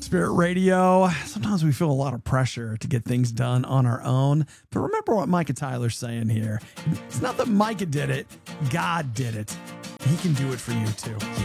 Spirit Radio. Sometimes we feel a lot of pressure to get things done on our own. But remember what Micah Tyler's saying here. It's not that Micah did it. God did it. He can do it for you too.